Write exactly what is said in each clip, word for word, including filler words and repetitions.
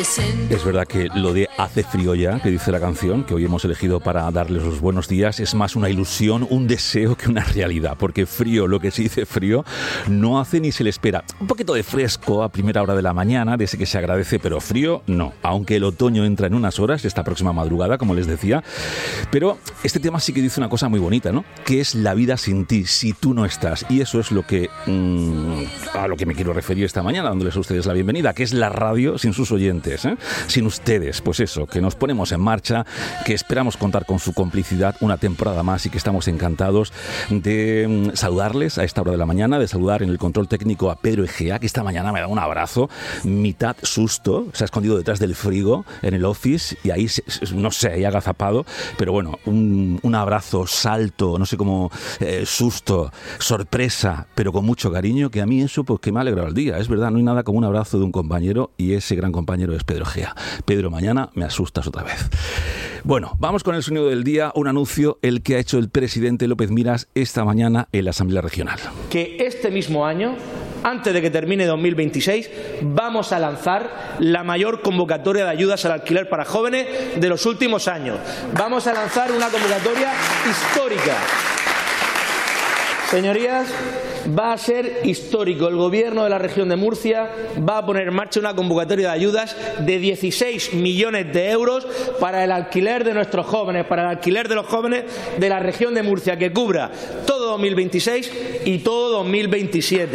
Es verdad que lo de hace frío ya, que dice la canción, que hoy hemos elegido para darles los buenos días, es más una ilusión, un deseo que una realidad, porque frío, lo que se dice frío, no hace ni se le espera. Un poquito de fresco a primera hora de la mañana, de ese que se agradece, pero frío no, aunque el otoño entra en unas horas, esta próxima madrugada, como les decía. Pero este tema sí que dice una cosa muy bonita, ¿no? Que es la vida sin ti, si tú no estás. Y eso es lo que mmm, a lo que me quiero referir esta mañana, dándoles a ustedes la bienvenida, que es la radio sin sus oyentes. ¿Eh? Sin ustedes, pues eso, que nos ponemos en marcha, que esperamos contar con su complicidad una temporada más y que estamos encantados de saludarles a esta hora de la mañana, de saludar en el control técnico a Pedro Egea, que esta mañana me da un abrazo, mitad susto, se ha escondido detrás del frigo en el office y ahí, no sé, ahí agazapado, pero bueno, un, un abrazo, salto, no sé cómo, eh, susto, sorpresa, pero con mucho cariño, que a mí eso pues que me ha alegrado el día, es verdad, no hay nada como un abrazo de un compañero y ese gran compañero es Pedro Egea. Pedro, mañana me asustas otra vez. Bueno, vamos con el sonido del día, un anuncio el que ha hecho el presidente López Miras esta mañana en la Asamblea Regional. Que este mismo año, antes de que termine dos mil veintiséis, vamos a lanzar la mayor convocatoria de ayudas al alquiler para jóvenes de los últimos años. Vamos a lanzar una convocatoria histórica. Señorías, va a ser histórico. El Gobierno de la región de Murcia va a poner en marcha una convocatoria de ayudas de dieciséis millones de euros para el alquiler de nuestros jóvenes, para el alquiler de los jóvenes de la región de Murcia, que cubra todo dos mil veintiséis y todo dos mil veintisiete.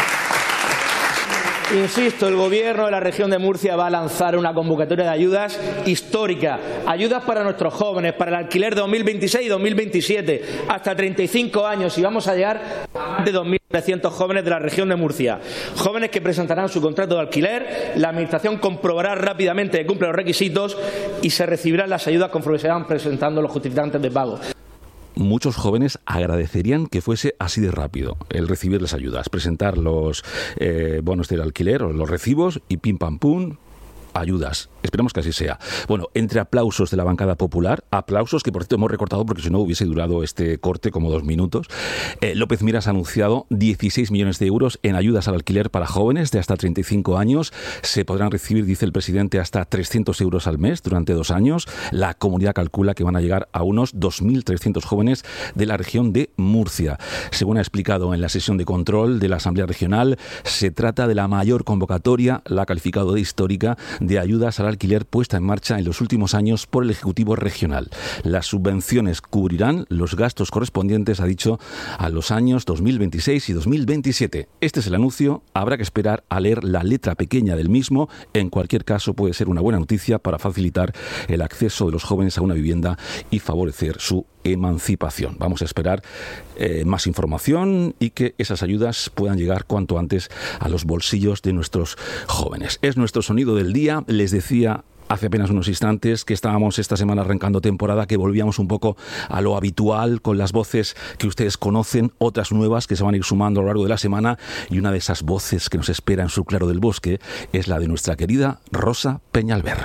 Insisto, el Gobierno de la región de Murcia va a lanzar una convocatoria de ayudas histórica. Ayudas para nuestros jóvenes, para el alquiler de dos mil veintiséis y dos mil veintisiete, hasta treinta y cinco años, y vamos a llegar a más de dos mil trescientos jóvenes de la región de Murcia. Jóvenes que presentarán su contrato de alquiler, la Administración comprobará rápidamente que cumple los requisitos y se recibirán las ayudas conforme se van presentando los justificantes de pago. Muchos jóvenes agradecerían que fuese así de rápido el recibir las ayudas, presentar los eh, bonos del alquiler o los recibos y pim pam pum, ayudas. Esperemos que así sea. Bueno, entre aplausos de la bancada popular, aplausos que por cierto hemos recortado porque si no hubiese durado este corte como dos minutos, eh, López Miras ha anunciado dieciséis millones de euros en ayudas al alquiler para jóvenes de hasta treinta y cinco años. Se podrán recibir, dice el presidente, hasta trescientos euros al mes durante dos años. La comunidad calcula que van a llegar a unos dos mil trescientos jóvenes de la región de Murcia. Según ha explicado en la sesión de control de la Asamblea Regional, se trata de la mayor convocatoria, la ha calificado de histórica, de ayudas al alquiler puesta en marcha en los últimos años por el Ejecutivo Regional. Las subvenciones cubrirán los gastos correspondientes, ha dicho, a los años dos mil veintiséis y dos mil veintisiete. Este es el anuncio, habrá que esperar a leer la letra pequeña del mismo. En cualquier caso, puede ser una buena noticia para facilitar el acceso de los jóvenes a una vivienda y favorecer su emancipación. Vamos a esperar eh, más información y que esas ayudas puedan llegar cuanto antes a los bolsillos de nuestros jóvenes. Es nuestro sonido del día. Les decía hace apenas unos instantes que estábamos esta semana arrancando temporada, que volvíamos un poco a lo habitual con las voces que ustedes conocen, otras nuevas que se van a ir sumando a lo largo de la semana, y una de esas voces que nos espera en su claro del bosque es la de nuestra querida Rosa Peñalver.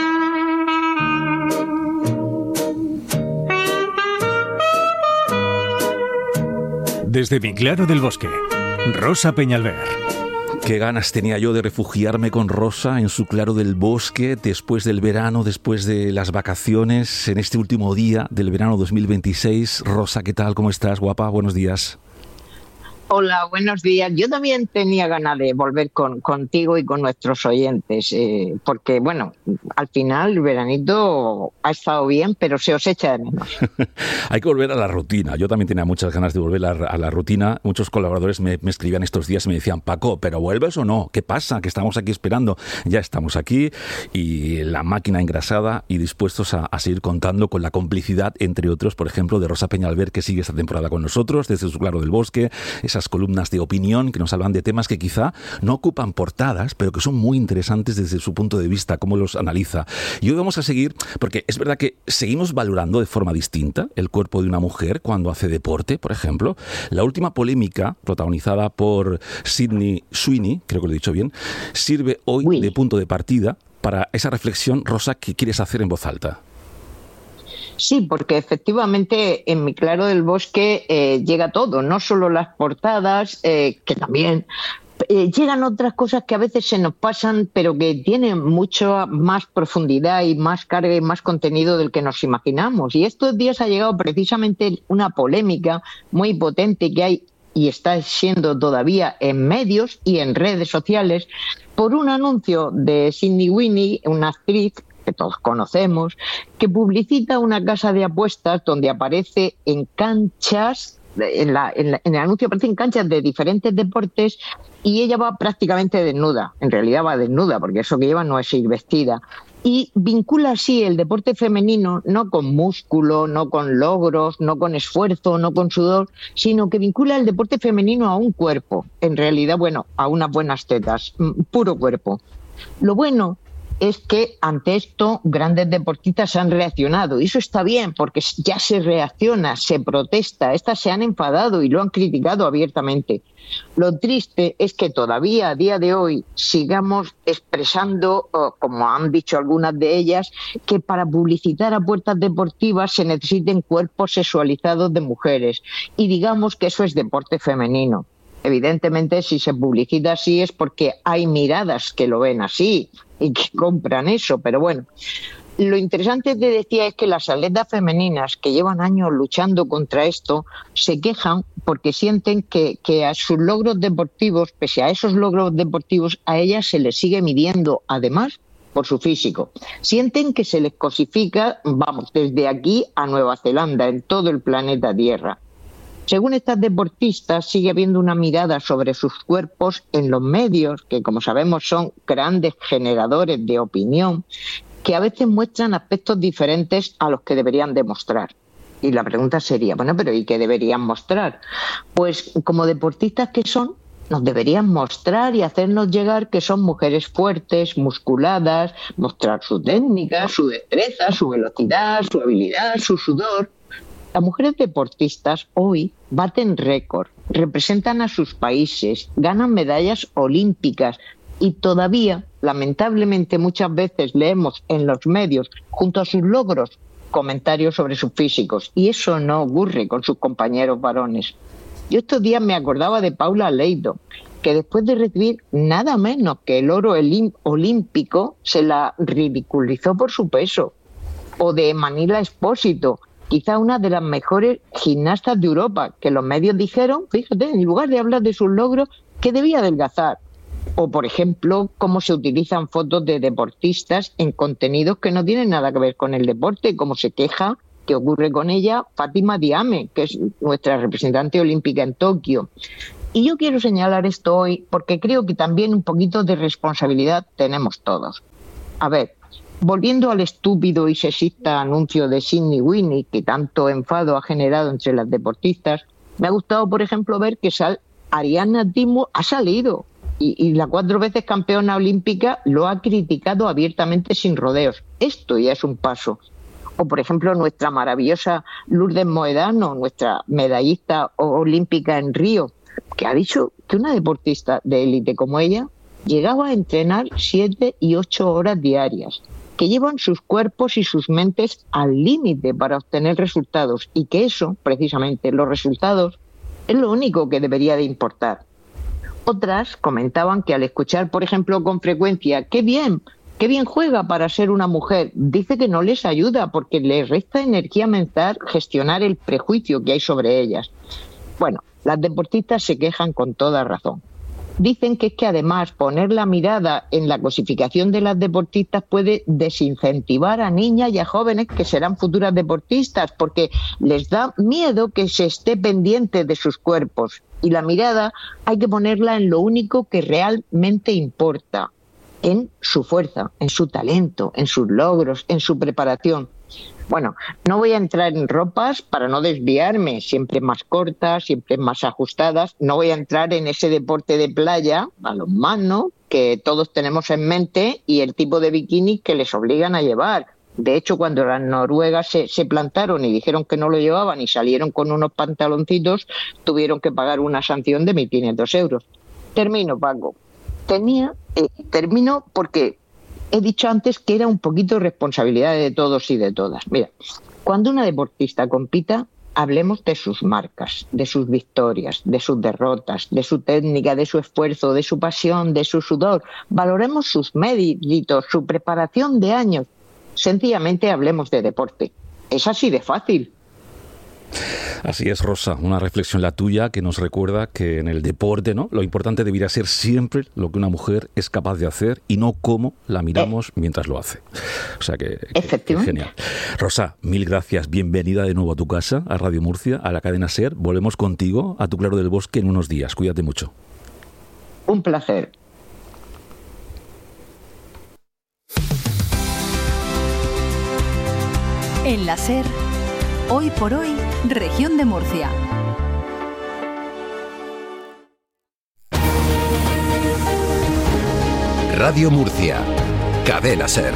Desde mi claro del bosque, Rosa Peñalver. Qué ganas tenía yo de refugiarme con Rosa en su claro del bosque después del verano, después de las vacaciones, en este último día del verano dos mil veintiséis. Rosa, ¿qué tal? ¿Cómo estás, guapa? Buenos días. Hola, buenos días. Yo también tenía ganas de volver con, contigo y con nuestros oyentes, eh, porque, bueno, al final el veranito ha estado bien, pero se os echa de menos. Hay que volver a la rutina. Yo también tenía muchas ganas de volver a, a la rutina. Muchos colaboradores me, me escribían estos días y me decían, Paco, ¿pero vuelves o no? ¿Qué pasa? Que estamos aquí esperando. Ya estamos aquí y la máquina engrasada y dispuestos a, a seguir contando con la complicidad, entre otros, por ejemplo, de Rosa Peñalver, que sigue esta temporada con nosotros desde su claro del bosque. Esa columnas de opinión que nos hablan de temas que quizá no ocupan portadas, pero que son muy interesantes desde su punto de vista, cómo los analiza. Y hoy vamos a seguir, porque es verdad que seguimos valorando de forma distinta el cuerpo de una mujer cuando hace deporte, por ejemplo. La última polémica, protagonizada por Sydney Sweeney, creo que lo he dicho bien, sirve hoy Uy. de punto de partida para esa reflexión, Rosa, que quieres hacer en voz alta. Sí, porque efectivamente en mi claro del bosque eh, llega todo, no solo las portadas, eh, que también, Eh, llegan otras cosas que a veces se nos pasan, pero que tienen mucha más profundidad y más carga y más contenido del que nos imaginamos. Y estos días ha llegado precisamente una polémica muy potente que hay y está siendo todavía en medios y en redes sociales por un anuncio de Sydney Sweeney, una actriz que todos conocemos, que publicita una casa de apuestas donde aparece en canchas. En, la, en, la, en el anuncio aparecen canchas de diferentes deportes y ella va prácticamente desnuda. En realidad va desnuda porque eso que lleva no es ir vestida. Y vincula así el deporte femenino no con músculo, no con logros, no con esfuerzo, no con sudor, sino que vincula el deporte femenino a un cuerpo. En realidad, bueno, a unas buenas tetas, puro cuerpo. Lo bueno es que ante esto grandes deportistas han reaccionado y eso está bien porque ya se reacciona, se protesta, estas se han enfadado y lo han criticado abiertamente. Lo triste es que todavía a día de hoy sigamos expresando, como han dicho algunas de ellas, que para publicitar apuestas deportivas se necesiten cuerpos sexualizados de mujeres y digamos que eso es deporte femenino. Evidentemente, si se publicita así es porque hay miradas que lo ven así y que compran eso, pero bueno. Lo interesante, te decía, es que las atletas femeninas que llevan años luchando contra esto se quejan porque sienten que, que a sus logros deportivos, pese a esos logros deportivos, a ellas se les sigue midiendo, además, por su físico. Sienten que se les cosifica, vamos, desde aquí a Nueva Zelanda, en todo el planeta Tierra. Según estas deportistas, sigue habiendo una mirada sobre sus cuerpos en los medios, que como sabemos son grandes generadores de opinión, que a veces muestran aspectos diferentes a los que deberían demostrar. Y la pregunta sería, bueno, pero ¿y qué deberían mostrar? Pues como deportistas que son, nos deberían mostrar y hacernos llegar que son mujeres fuertes, musculadas, mostrar su técnica, su destreza, su velocidad, su habilidad, su sudor. Las mujeres deportistas hoy baten récord, representan a sus países, ganan medallas olímpicas y todavía, lamentablemente, muchas veces leemos en los medios, junto a sus logros, comentarios sobre sus físicos. Y eso no ocurre con sus compañeros varones. Yo estos días me acordaba de Paula Leido, que después de recibir nada menos que el oro olímpico, se la ridiculizó por su peso. O de Manila Espósito, quizá una de las mejores gimnastas de Europa, que los medios dijeron, fíjate, en lugar de hablar de sus logros, que debía adelgazar. O, por ejemplo, cómo se utilizan fotos de deportistas en contenidos que no tienen nada que ver con el deporte, como se queja que ocurre con ella Fátima Diame, que es nuestra representante olímpica en Tokio. Y yo quiero señalar esto hoy porque creo que también un poquito de responsabilidad tenemos todos. A ver, volviendo al estúpido y sexista anuncio de Sydney Sweeney, que tanto enfado ha generado entre las deportistas, me ha gustado, por ejemplo, ver que sal, Ariadna Timo ha salido y, y la cuatro veces campeona olímpica lo ha criticado abiertamente sin rodeos. Esto ya es un paso. O, por ejemplo, nuestra maravillosa Lourdes Moedano, nuestra medallista olímpica en Río, que ha dicho que una deportista de élite como ella llegaba a entrenar siete y ocho horas diarias, que llevan sus cuerpos y sus mentes al límite para obtener resultados y que eso, precisamente, los resultados, es lo único que debería de importar. Otras comentaban que al escuchar, por ejemplo, con frecuencia, ¡qué bien! ¡Qué bien juega para ser una mujer! Dice que no les ayuda porque les resta energía mental gestionar el prejuicio que hay sobre ellas. Bueno, las deportistas se quejan con toda razón. Dicen que es que además poner la mirada en la cosificación de las deportistas puede desincentivar a niñas y a jóvenes que serán futuras deportistas porque les da miedo que se esté pendiente de sus cuerpos. Y la mirada hay que ponerla en lo único que realmente importa, en su fuerza, en su talento, en sus logros, en su preparación. Bueno, no voy a entrar en ropas para no desviarme, siempre más cortas, siempre más ajustadas. No voy a entrar en ese deporte de playa, balonmano, que todos tenemos en mente y el tipo de bikini que les obligan a llevar. De hecho, cuando las noruegas se, se plantaron y dijeron que no lo llevaban y salieron con unos pantaloncitos, tuvieron que pagar una sanción de mil quinientos euros. Termino, Paco. Tenía, eh, termino porque he dicho antes que era un poquito responsabilidad de todos y de todas. Mira, cuando una deportista compita, hablemos de sus marcas, de sus victorias, de sus derrotas, de su técnica, de su esfuerzo, de su pasión, de su sudor. Valoremos sus méritos, su preparación de años. Sencillamente hablemos de deporte. Es así de fácil. Así es, Rosa, una reflexión la tuya que nos recuerda que en el deporte, ¿no?, lo importante debería ser siempre lo que una mujer es capaz de hacer y no cómo la miramos eh. mientras lo hace. O sea que, que, que genial. Rosa, mil gracias, bienvenida de nuevo a tu casa, a Radio Murcia, a la cadena SER. Volvemos contigo a tu Claro del Bosque en unos días. Cuídate mucho. Un placer. En la SER, hoy por hoy, Región de Murcia. Radio Murcia, Cadena SER.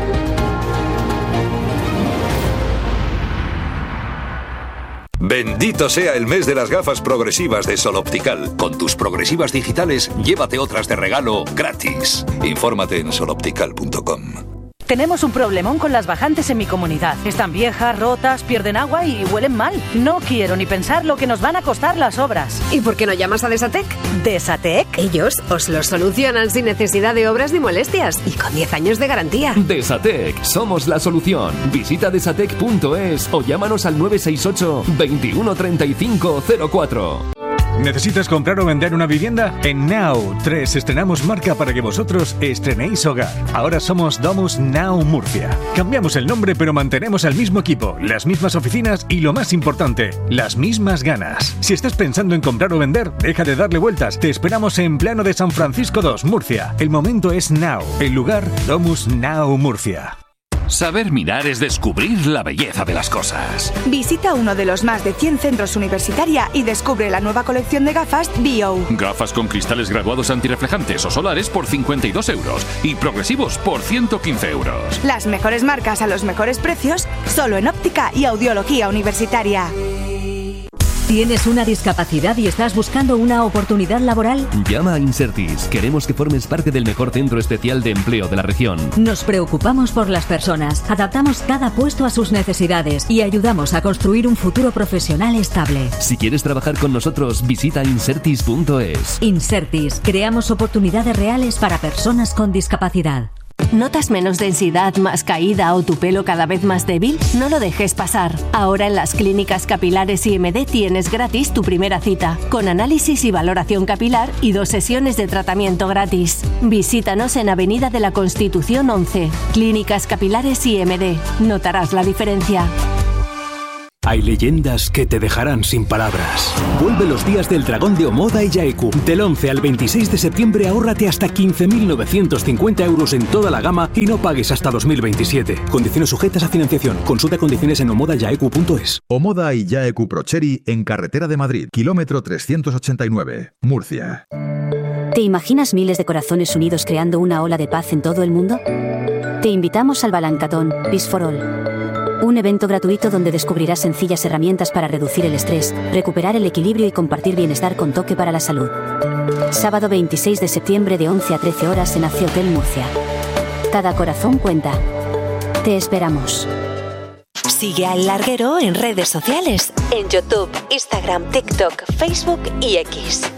Bendito sea el mes de las gafas progresivas de Sol Optical. Con tus progresivas digitales, llévate otras de regalo gratis. Infórmate en sol optical punto com. Tenemos un problemón con las bajantes en mi comunidad. Están viejas, rotas, pierden agua y huelen mal. No quiero ni pensar lo que nos van a costar las obras. ¿Y por qué no llamas a Desatec? ¿Desatec? Ellos os lo solucionan sin necesidad de obras ni molestias y con diez años de garantía. Desatec, somos la solución. Visita desatec punto es o llámanos al nueve seis ocho, veintiuno treinta y cinco cero cuatro. ¿Necesitas comprar o vender una vivienda? En Now tres estrenamos marca para que vosotros estrenéis hogar. Ahora somos Domus Now Murcia. Cambiamos el nombre pero mantenemos el mismo equipo, las mismas oficinas y lo más importante, las mismas ganas. Si estás pensando en comprar o vender, deja de darle vueltas. Te esperamos en Plano de San Francisco dos, Murcia. El momento es now. El lugar, Domus Now Murcia. Saber mirar es descubrir la belleza de las cosas. Visita uno de los más de cien centros universitaria y descubre la nueva colección de gafas B O. Gafas con cristales graduados antirreflejantes o solares por cincuenta y dos euros y progresivos por ciento quince euros. Las mejores marcas a los mejores precios, solo en óptica y audiología universitaria. ¿Tienes una discapacidad y estás buscando una oportunidad laboral? Llama a Insertis. Queremos que formes parte del mejor centro especial de empleo de la región. Nos preocupamos por las personas, adaptamos cada puesto a sus necesidades y ayudamos a construir un futuro profesional estable. Si quieres trabajar con nosotros, visita insertis punto es. Insertis. Creamos oportunidades reales para personas con discapacidad. ¿Notas menos densidad, más caída o tu pelo cada vez más débil? No lo dejes pasar. Ahora en las clínicas capilares I M D tienes gratis tu primera cita, con análisis y valoración capilar y dos sesiones de tratamiento gratis. Visítanos en Avenida de la Constitución once. Clínicas Capilares I M D. Notarás la diferencia. Hay leyendas que te dejarán sin palabras. Vuelve los días del dragón de Omoda y Yaeku. Del once al veintiséis de septiembre ahórrate hasta quince mil novecientos cincuenta euros en toda la gama y no pagues hasta dos mil veintisiete. Condiciones sujetas a financiación. Consulta condiciones en omoda yaeku punto es. Omoda y Yaeku Procheri en Carretera de Madrid, kilómetro trescientos ochenta y nueve, Murcia. ¿Te imaginas miles de corazones unidos creando una ola de paz en todo el mundo? Te invitamos al Balancatón Peace for All. Un evento gratuito donde descubrirás sencillas herramientas para reducir el estrés, recuperar el equilibrio y compartir bienestar con toque para la salud. Sábado veintiséis de septiembre de once a trece horas en Ace Hotel Murcia. Cada corazón cuenta. Te esperamos. Sigue a El Larguero en redes sociales, en YouTube, Instagram, TikTok, Facebook y X.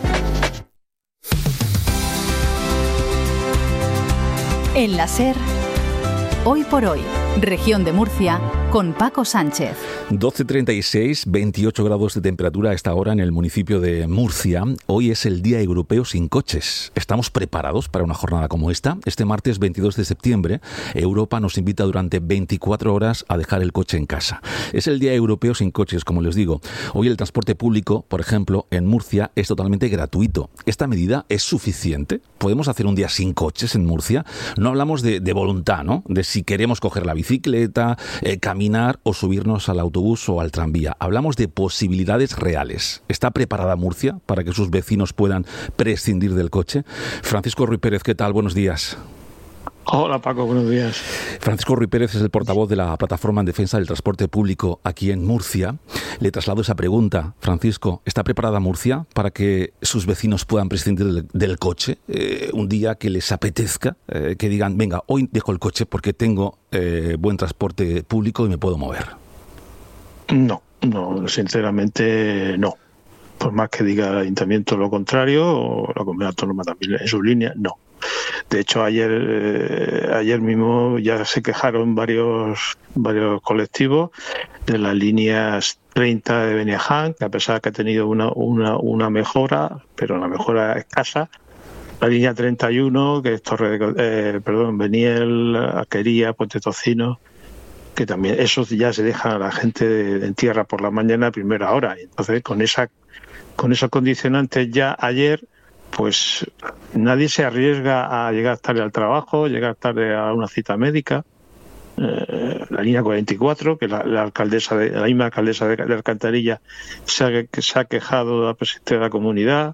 En la SER, hoy por hoy, Región de Murcia, con Paco Sánchez. doce treinta y seis, veintiocho grados de temperatura a esta hora en el municipio de Murcia. Hoy es el Día Europeo sin Coches. ¿Estamos preparados para una jornada como esta? Este martes veintidós de septiembre, Europa nos invita durante veinticuatro horas a dejar el coche en casa. Es el Día Europeo sin Coches, como les digo. Hoy el transporte público, por ejemplo, en Murcia es totalmente gratuito. ¿Esta medida es suficiente? ¿Podemos hacer un día sin coches en Murcia? No hablamos de, de voluntad, ¿no? De si queremos coger la bicicleta, eh, caminar o subirnos al autobús o al tranvía. Hablamos de posibilidades reales. ¿Está preparada Murcia para que sus vecinos puedan prescindir del coche? Francisco Ruiz Pérez, ¿qué tal? Buenos días. Hola Paco, buenos días. Francisco Ruiz Pérez es el portavoz de la Plataforma en Defensa del Transporte Público aquí en Murcia. Le traslado esa pregunta. Francisco, ¿está preparada Murcia para que sus vecinos puedan prescindir del, del coche? Eh, un día que les apetezca, eh, que digan, venga, hoy dejo el coche porque tengo eh, buen transporte público y me puedo mover. No, No, sinceramente no. Por más que diga el ayuntamiento lo contrario, o la comunidad autónoma también en su línea, no. De hecho, ayer eh, ayer mismo ya se quejaron varios varios colectivos de las líneas treinta de Beniaján, que a pesar de que ha tenido una, una, una mejora, pero una mejora escasa. La línea treinta y uno, que es Torre de, eh, perdón, Beniel, Alquería, Puente Tocino, que también esos ya se dejan a la gente de, de en tierra por la mañana a primera hora. Y entonces, con esa con esos condicionantes ya ayer, pues nadie se arriesga a llegar tarde al trabajo, llegar tarde a una cita médica. Eh, la línea cuarenta y cuatro, que la, la alcaldesa de, la misma alcaldesa de, de Alcantarilla se ha, que se ha quejado de la presidenta de la comunidad.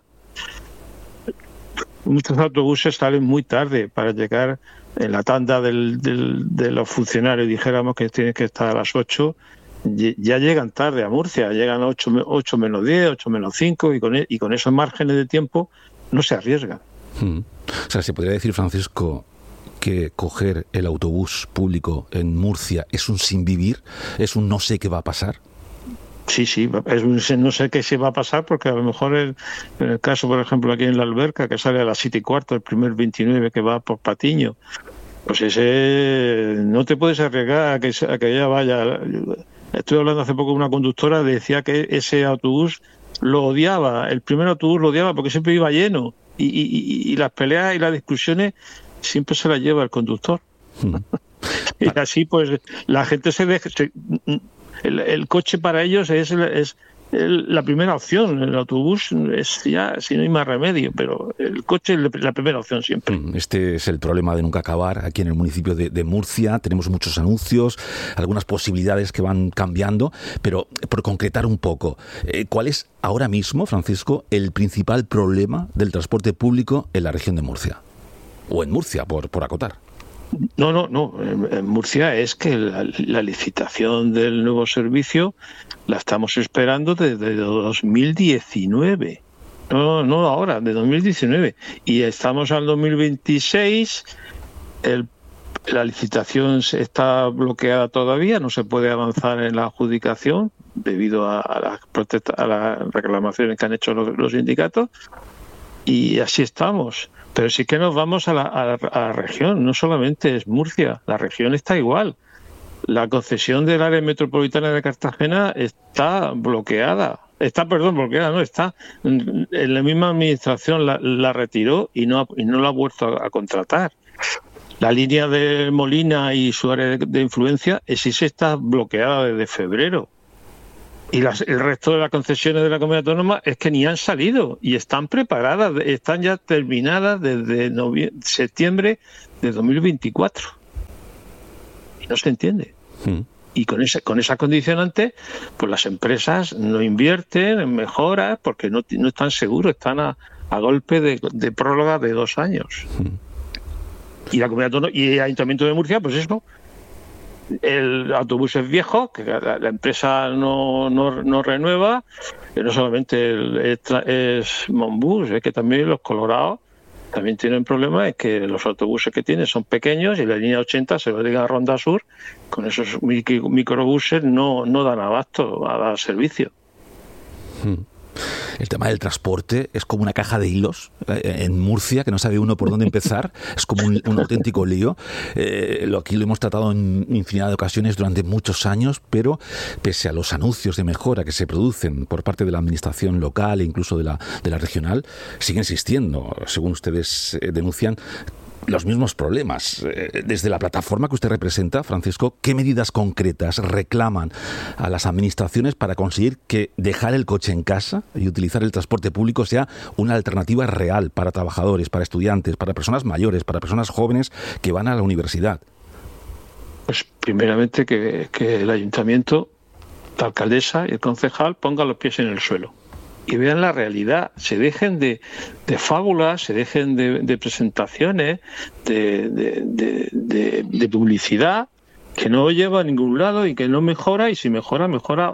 Muchos autobuses salen muy tarde para llegar en la tanda del, del, de los funcionarios, dijéramos que tienen que estar a las ocho, ya llegan tarde a Murcia, llegan a ocho menos diez, ocho menos cinco, y con, y con esos márgenes de tiempo no se arriesgan. Hmm. O sea, se podría decir, Francisco, que coger el autobús público en Murcia es un sin vivir, es un no sé qué va a pasar. Sí, sí, es un, no sé qué se va a pasar, porque a lo mejor el, en el caso, por ejemplo, aquí en La Alberca, que sale a las siete y cuarto, el primer veintinueve que va por Patiño, pues ese no te puedes arriesgar a que, a que ella vaya. Estuve hablando hace poco con una conductora, decía que ese autobús lo odiaba, el primer autobús lo odiaba porque siempre iba lleno, y, y, y las peleas y las discusiones siempre se las lleva el conductor. Hmm. Y así pues la gente se deja... Se, El, el coche para ellos es, es el, la primera opción, el autobús es ya, si no hay más remedio, pero el coche es la primera opción siempre. Este es el problema de nunca acabar aquí en el municipio de, de Murcia. Tenemos muchos anuncios, algunas posibilidades que van cambiando, pero por concretar un poco, eh, ¿cuál es ahora mismo, Francisco, el principal problema del transporte público en la región de Murcia? O en Murcia, por, por acotar. No, no, no. En Murcia es que la, la licitación del nuevo servicio la estamos esperando desde dos mil diecinueve. No, no ahora, de dos mil diecinueve. Y estamos al dos mil veintiséis. El, la licitación está bloqueada todavía, no se puede avanzar en la adjudicación debido a, a, las, protesta, a las reclamaciones que han hecho los, los sindicatos. Y así estamos. Pero sí que nos vamos a la, a, la, a la región, no solamente es Murcia, la región está igual. La concesión del área metropolitana de Cartagena está bloqueada, está, perdón, bloqueada, no, está, en la misma administración la, la retiró y no, y no la ha vuelto a, a contratar. La línea de Molina y su área de, de influencia, sí se está bloqueada desde febrero. Y las, el resto de las concesiones de la comunidad autónoma es que ni han salido y están preparadas, están ya terminadas desde noviembre, septiembre de dos mil veinticuatro. Y no se entiende. Mm. Y con esa, con esa condicionante, pues las empresas no invierten en mejoras porque no, no están seguros, están a, a golpe de, de prórroga de dos años. Mm. Y la comunidad autónoma y el Ayuntamiento de Murcia, pues eso. El autobús es viejo, que la, la empresa no, no, no renueva, que no solamente el, es, es Monbus, es que también los Colorados también tienen problemas, es que los autobuses que tienen son pequeños y la línea ochenta se lo diga a Ronda Sur, con esos micro, microbuses no, no dan abasto a dar servicio. Hmm. El tema del transporte es como una caja de hilos en Murcia, que no sabe uno por dónde empezar, es como un, un auténtico lío. Eh, lo, aquí lo hemos tratado en infinidad de ocasiones durante muchos años, pero pese a los anuncios de mejora que se producen por parte de la administración local e incluso de la, de la regional, sigue existiendo, según ustedes eh, denuncian, los mismos problemas. Desde la plataforma que usted representa, Francisco, ¿qué medidas concretas reclaman a las administraciones para conseguir que dejar el coche en casa y utilizar el transporte público sea una alternativa real para trabajadores, para estudiantes, para personas mayores, para personas jóvenes que van a la universidad? Pues primeramente que, que el ayuntamiento, la alcaldesa y el concejal pongan los pies en el suelo y vean la realidad, se dejen de, de fábulas, se dejen de, de presentaciones, de, de, de, de, de publicidad que no lleva a ningún lado y que no mejora, y si mejora, mejora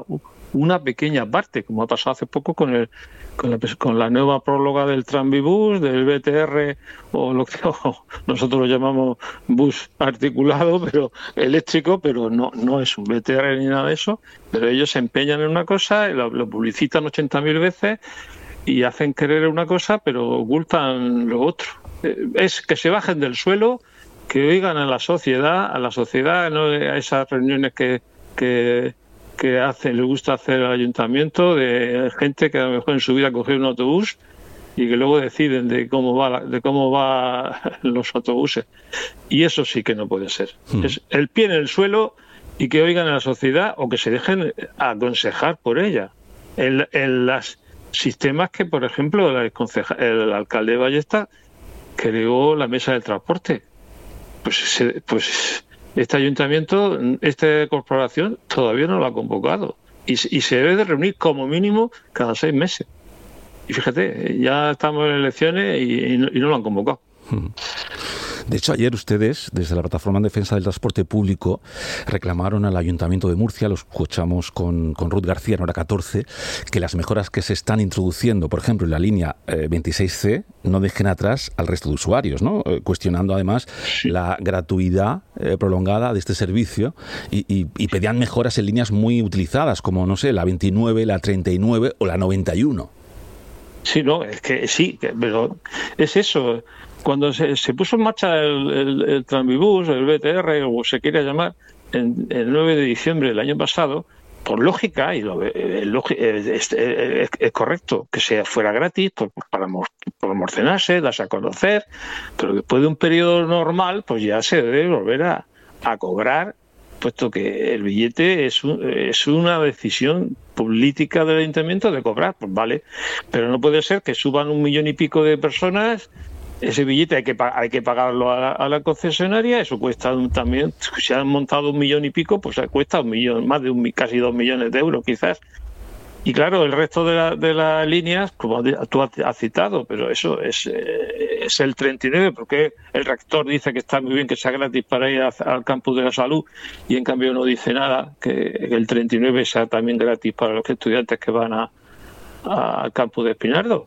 una pequeña parte, como ha pasado hace poco con el con la, con la nueva próloga del Tranvibus, del B T R, o lo que o nosotros lo llamamos bus articulado, pero eléctrico, pero no no es un B T R ni nada de eso, pero ellos se empeñan en una cosa, lo, lo publicitan ochenta mil veces y hacen creer una cosa, pero ocultan lo otro. Es que se bajen del suelo, que oigan a la sociedad, a la sociedad, no a esas reuniones que que que hace, le gusta hacer al ayuntamiento, de gente que a lo mejor en su vida cogió un autobús y que luego deciden de cómo va de cómo va los autobuses. Y eso sí que no puede ser. Hmm. Es el pie en el suelo y que oigan a la sociedad o que se dejen aconsejar por ella. En, en los sistemas que, por ejemplo, el, el alcalde de Ballesta creó la mesa del transporte. Pues se, pues este ayuntamiento, esta corporación, todavía no lo ha convocado. Y, y se debe de reunir como mínimo cada seis meses. Y fíjate, ya estamos en elecciones y, y, no, y no lo han convocado. De hecho, ayer ustedes, desde la Plataforma en Defensa del Transporte Público, reclamaron al Ayuntamiento de Murcia, lo escuchamos con, con Ruth García en hora catorce, que las mejoras que se están introduciendo, por ejemplo, en la línea eh, veintiséis ce, no dejen atrás al resto de usuarios, ¿no? Eh, cuestionando además sí. la gratuidad eh, prolongada de este servicio y, y, y pedían mejoras en líneas muy utilizadas, como, no sé, la veintinueve, la treinta y nueve o la noventa y uno. Sí, no, es que sí, pero es eso. Cuando se, se puso en marcha el, el, el Tranvibus, el B T R, o se quiera llamar, en, el nueve de diciembre del año pasado, por lógica, y lo, el, es, es, es correcto que sea fuera gratis por, para promocionarse, darse a conocer, pero después de un periodo normal, pues ya se debe volver a, a cobrar, puesto que el billete es, un, es una decisión política del ayuntamiento de cobrar, pues vale, pero no puede ser que suban un millón y pico de personas. Ese billete hay que hay que pagarlo a la, a la concesionaria, eso cuesta un, también, si han montado un millón y pico, pues cuesta un millón, más de un casi dos millones de euros quizás. Y claro, el resto de, la, de las líneas, como tú has citado, pero eso es, es el treinta y nueve, porque el rector dice que está muy bien que sea gratis para ir a, al campus de la salud y en cambio no dice nada, que el treinta y nueve sea también gratis para los estudiantes que van a, a, al campus de Espinardo.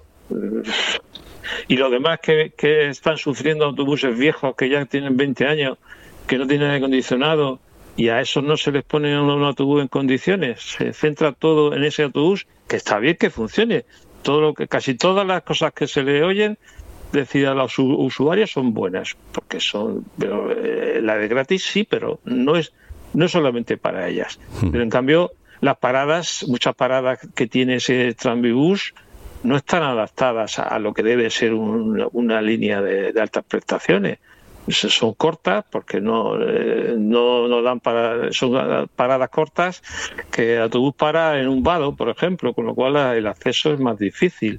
Y los demás que, que están sufriendo autobuses viejos que ya tienen veinte años, que no tienen aire acondicionado, y a esos no se les pone un, un autobús en condiciones, se centra todo en ese autobús, que está bien que funcione. Todo lo que casi todas las cosas que se le oyen decir a los usuarios son buenas, porque son, pero eh, la de gratis sí, pero no es no es solamente para ellas. Pero en cambio las paradas, muchas paradas que tiene ese Tranvibus no están adaptadas a lo que debe ser un, una línea de, de altas prestaciones. Son cortas porque no eh, no, no dan para son paradas cortas que el autobús para en un vado, por ejemplo, con lo cual el acceso es más difícil.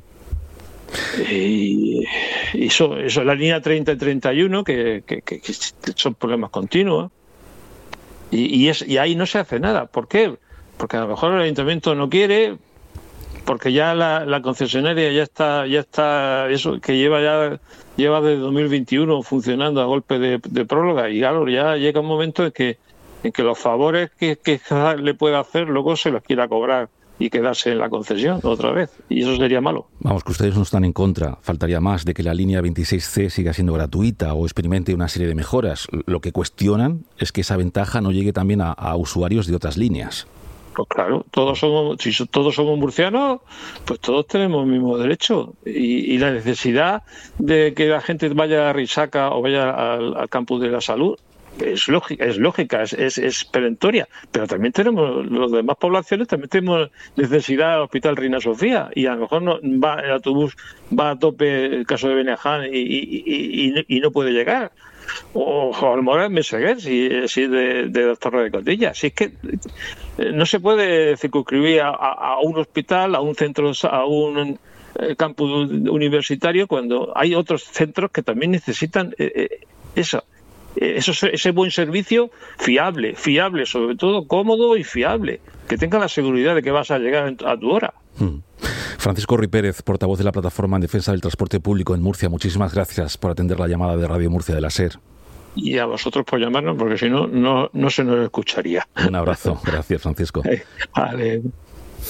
Y, y eso, eso la línea treinta y treinta y uno que, que, que, que son problemas continuos y, y, es, y ahí no se hace nada. ¿Por qué? Porque a lo mejor el ayuntamiento no quiere, porque ya la, la concesionaria ya está ya está eso que lleva ya lleva desde dos mil veintiuno funcionando a golpe de, de próloga, y claro, ya llega un momento en que en que los favores que, que le pueda hacer luego se los quiera cobrar y quedarse en la concesión otra vez, y eso sería malo. Vamos, que ustedes no están en contra, faltaría más, de que la línea veintiséis ce siga siendo gratuita o experimente una serie de mejoras. Lo que cuestionan es que esa ventaja no llegue también a, a usuarios de otras líneas. Pues claro, todos somos, si todos somos murcianos, pues todos tenemos el mismo derecho. Y, y la necesidad de que la gente vaya a Risaca o vaya al, al campus de la salud es lógica, es lógica, es, es, es perentoria. Pero también tenemos, los demás poblaciones también tenemos necesidad del Hospital Reina Sofía. Y a lo mejor no va el autobús va a tope, el caso de Beneján, y, y, y, y, y no puede llegar. O Almoral Meseguer, si, si de, de la Torre de Cotilla. Si es que no se puede circunscribir a, a un hospital, a un centro, a un campus universitario, cuando hay otros centros que también necesitan eh, eso, eso, ese buen servicio fiable, fiable, sobre todo cómodo y fiable, que tenga la seguridad de que vas a llegar a tu hora. Hmm. Francisco Ruy Pérez, portavoz de la Plataforma en Defensa del Transporte Público en Murcia, muchísimas gracias por atender la llamada de Radio Murcia de la SER. Y a vosotros por llamarnos, porque si no, no, no se nos escucharía. Un abrazo. Gracias, Francisco. Vale.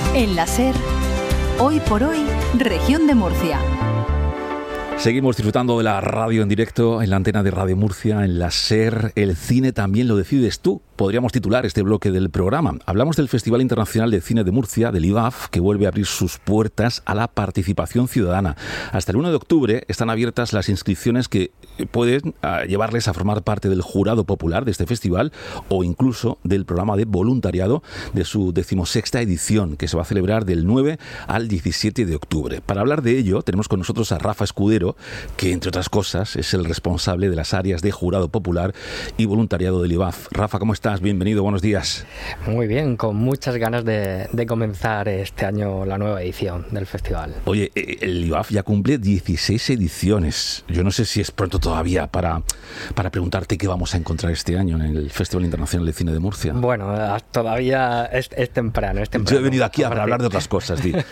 En la SER, hoy por hoy, Región de Murcia. Seguimos disfrutando de la radio en directo en la antena de Radio Murcia, en la SER. El cine también lo decides tú. Podríamos titular este bloque del programa. Hablamos del Festival Internacional de Cine de Murcia, del I V A F, que vuelve a abrir sus puertas a la participación ciudadana. Hasta el uno de octubre están abiertas las inscripciones que pueden llevarles a formar parte del jurado popular de este festival o incluso del programa de voluntariado de su decimosexta edición, que se va a celebrar del nueve al diecisiete de octubre. Para hablar de ello, tenemos con nosotros a Rafa Escudero, que entre otras cosas es el responsable de las áreas de jurado popular y voluntariado del I V A F. Rafa, ¿cómo estás? Bienvenido, buenos días. Muy bien, con muchas ganas de, de comenzar este año la nueva edición del festival. Oye, el I V A F ya cumple dieciséis ediciones. Yo no sé si es pronto todavía para, para preguntarte qué vamos a encontrar este año en el Festival Internacional de Cine de Murcia. Bueno, todavía es, es temprano, es temprano. Yo he venido aquí a para hablar de otras cosas, di.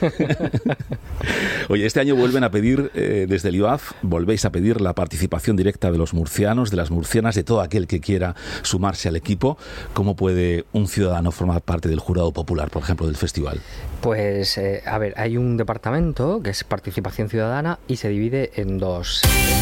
Oye, este año vuelven a pedir, eh, desde el I V A F, volvéis a pedir la participación directa de los murcianos, de las murcianas, de todo aquel que quiera sumarse al equipo. ¿Cómo puede un ciudadano formar parte del jurado popular, por ejemplo, del festival? Pues, eh, a ver, hay un departamento que es participación ciudadana y se divide en dos...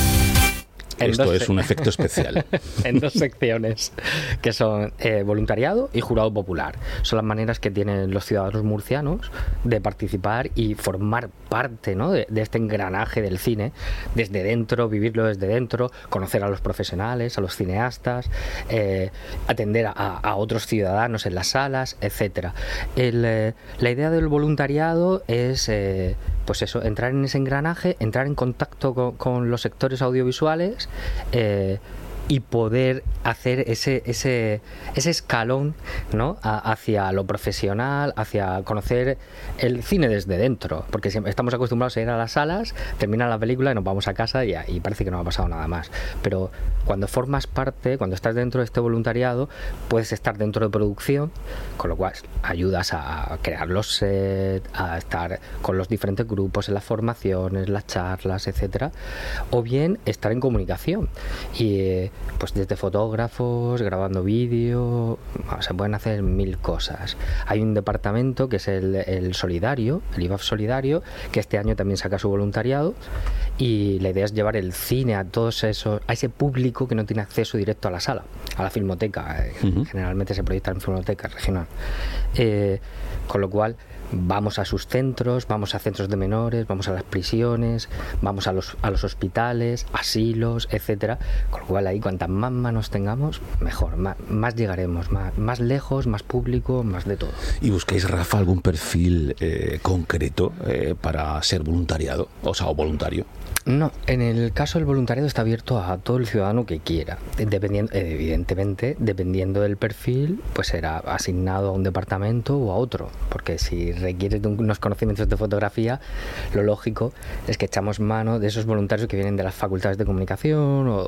En Esto es un efecto especial. En dos secciones, que son eh, voluntariado y jurado popular. Son las maneras que tienen los ciudadanos murcianos de participar y formar parte, ¿no?, de, de este engranaje del cine, desde dentro, vivirlo desde dentro, conocer a los profesionales, a los cineastas, eh, atender a, a otros ciudadanos en las salas, etcétera. El, eh, la idea del voluntariado es... Eh, pues eso, entrar en ese engranaje, entrar en contacto con, con los sectores audiovisuales eh, y poder hacer ese ese ese escalón, ¿no?, a, hacia lo profesional, hacia conocer el cine desde dentro, porque siempre estamos acostumbrados a ir a las salas, termina la película y nos vamos a casa y, y parece que no ha pasado nada más. Pero cuando formas parte, cuando estás dentro de este voluntariado, puedes estar dentro de producción, con lo cual ayudas a crear los sets, a estar con los diferentes grupos en las formaciones, las charlas, etcétera, o bien estar en comunicación y eh, pues desde fotógrafos, grabando vídeo, se pueden hacer mil cosas. Hay un departamento que es el, el solidario, el I V A F solidario, que este año también saca su voluntariado, y la idea es llevar el cine a todos esos, a ese público que no tiene acceso directo a la sala, a la filmoteca. Uh-huh. Generalmente se proyecta en filmoteca regional. Eh, con lo cual vamos a sus centros, vamos a centros de menores, vamos a las prisiones, vamos a los a los hospitales, asilos, etcétera. Con lo cual ahí cuantas más manos tengamos, mejor, más, más llegaremos, más, más lejos, más público, más de todo. ¿Y buscáis, Rafa, algún perfil eh, concreto eh, para ser voluntariado, o sea, o voluntario? No, en el caso del voluntariado está abierto a todo el ciudadano que quiera. Dependiendo, evidentemente, dependiendo del perfil, pues será asignado a un departamento o a otro. Porque si requiere de unos conocimientos de fotografía, lo lógico es que echamos mano de esos voluntarios que vienen de las facultades de comunicación o,